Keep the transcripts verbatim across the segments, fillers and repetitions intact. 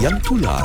Yang tular.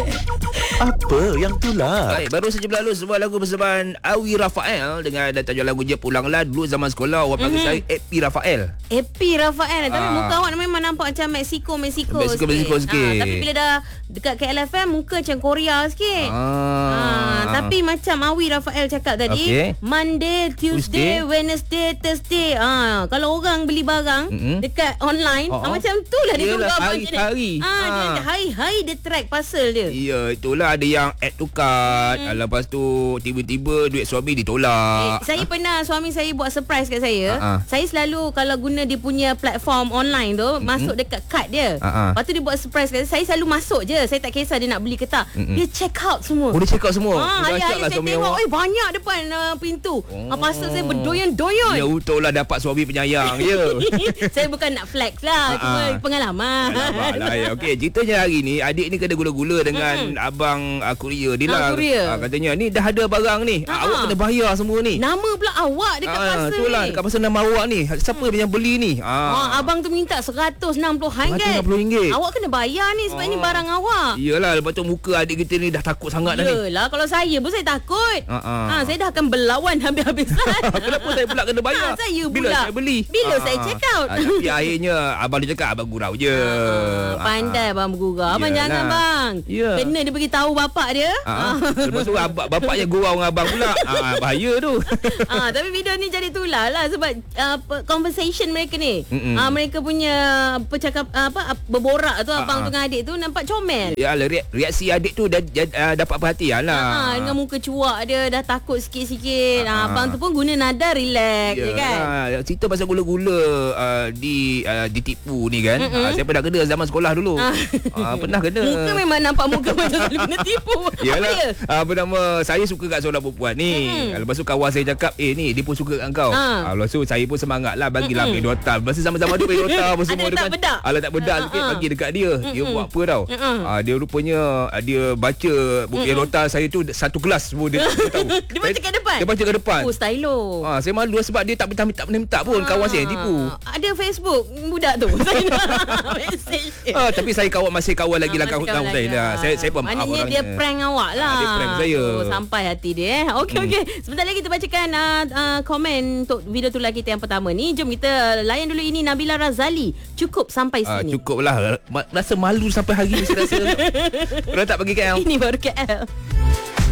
Apa yang tular? Baik, baru saja berlalu sebuah lagu bersama Awi Rafael dengan tajuk lagu Je Pulanglah. Dulu zaman sekolah orang panggil mm-hmm. saya Epi Rafael. Epi Rafael. Tapi Ah. muka awak memang nampak macam Mexico Mexico Mexico, Mexico sikit. Ah, tapi bila dah dekat K L F M muka macam Korea sikit. Ah. Ah, tapi macam Awi Rafael cakap tadi, Okey. Monday, Tuesday. Tuesday, Wednesday, Thursday. Ah, kalau orang beli barang Mm-mm. dekat online, Oh, ah, oh. macam tu lah dia Yelah, tukar hari- macam ni. hari. Ah, dia Ah. hari-hari dia track parcel dia. Ya, itulah ada yang add to cart. Hmm. Lepas tu tiba-tiba duit suami ditolak. Eh, saya pernah suami saya buat surprise kat saya. Ha-ha. Saya selalu kalau guna dia punya platform online tu, mm-hmm. masuk dekat kad dia. Ha-ha. Lepas tu dia buat surprise kat saya. Saya selalu masuk je. Saya tak kisah dia nak beli ke tak. Mm-mm. Dia check out semua. Oh, dia check out semua. Ah, Dahsyat hari-hari lah saya suami tengok, awak. eh banyak depan uh, pintu. Oh. Ah, parcel saya berdoyon-doyon. Ya, betul lah dapat suami penyayang. Ya. Saya bukan nak flex lah, cuma Ha-ha. pengalaman. Alamak lah ya. Okey, ceritanya hari ni adik ni kena gula-gula dengan mm-hmm. abang uh, kurier dia lah. Ah, kurier. Uh, katanya ni dah ada barang ni. Uh, Ha-ha. awak kena bayar semua ni. Nama pula awak dekat Ah, parcel tu lah ni. dekat pasal nama awak ni. Siapa yang beli ni? Ah, abang tu minta seratus enam puluh ringgit. seratus enam puluh ringgit. Awak kena bayar ni sebab Ah. ni barang awak. Iyalah, lepas tu muka adik kita ni dah takut sangat dah ni. Yelah, kalau saya pun saya takut. Ha, ha. Ha, saya dah akan berlawan habis-habisan. Kenapa saya pula kena bayar? Ha, saya Bila pula. saya beli? Bila Ah, saya check out. ah, Tapi akhirnya abang dia cakap abang gurau je. Ah, pandai abang bergurau. Abang Yalah. jangan bang. Ya. Kena dia beritahu bapak dia. Ah, lepas tu abang, bapaknya gurau dengan abang pula. Ah, bahaya tu. Ah, tapi video ni jadi tular lah sebab uh, pe- conversation mereka ni. Mm-mm. Ah, mereka punya percakap apa berborak tu abang Ah, tu dengan adik tu nampak comel. Ya lah, re- reaksi adik tu dah, dah, uh, dapat perhatian lah. Ha, dengan muka cuak dia dah takut sikit-sikit. Ah. Ha, abang tu pun guna nada relax je kan. Yalah, cerita pasal gula-gula uh, di uh, ditipu ni kan. Uh, saya pernah kena zaman sekolah dulu. Ah. Uh, pernah kena. Muka memang nampak muka macam selalu kena tipu. Apa Yalah, dia? uh, apa nama, saya suka kat seorang perempuan ni. Mm-mm. Lepas tu kawan saya cakap, eh ni dia pun suka kat kau. Ah. Uh, lepas tu saya pun semangat lah bagilah pedota. Lepas tu sama-sama dia pedota apa semua. Ada letak bedak? Ah, letak bedak Ah, sikit ah. bagi dekat dia. Dia Mm-mm. buat apa tau? Mm-mm. Uh, dia rupanya uh, dia baca buku pedota saya tu satu kelas semua dia, dia tahu. Dia baca kat depan? Dia baca kat depan. Oh, stylo. Ah, saya malu sebab dia tak minta minta minta pun kawan saya yang tipu. Ah, ada Facebook budak tu. Saya nak message dia. Ah, tapi saya kawan masih kawan lagi lah Ah, kawan masih kawan saya lagi. lah. Saya saya pun maaf Maknanya orangnya. dia prank awak lah. Ah, dia prank saya. Oh, sampai hati dia eh. Okey Hmm. okey. Sebentar lagi kita bacakan uh, uh, komen untuk video tular kita yang pertama ni. Jom kita layan dulu ini Nabila Razali. Cukup sampai Ah, sini. cukup lah. Ma- Rasa malu sampai hari ni saya rasa. Kalau tak pergi K L. Ini baru K L.